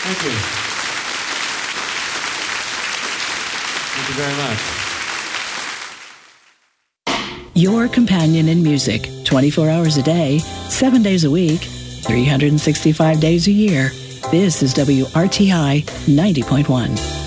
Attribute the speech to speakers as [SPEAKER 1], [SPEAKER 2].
[SPEAKER 1] Thank you. Thank you very much.
[SPEAKER 2] Your companion in music, 24 hours a day, 7 days a week, 365 days a year. This is WRTI 90.1.